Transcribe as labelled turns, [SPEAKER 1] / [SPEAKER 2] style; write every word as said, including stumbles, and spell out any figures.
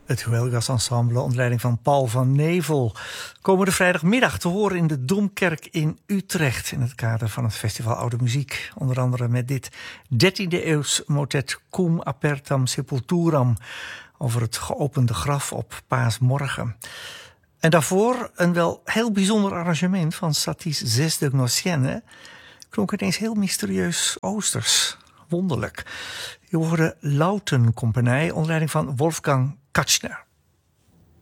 [SPEAKER 1] Het Huelgas Ensemble onder leiding van Paul van Nevel. Komende vrijdagmiddag te horen in de Domkerk in Utrecht in het kader van het Festival Oude Muziek. Onder andere met dit dertiende eeuws motet Cum apertam sepulturam over het geopende graf op Paasmorgen. En daarvoor een wel heel bijzonder arrangement van Satie's Zesde Gnossienne. Klonk ineens heel mysterieus oosters. Wonderlijk. Je hoorde Lautenkompanie onder leiding van Wolfgang Katschner.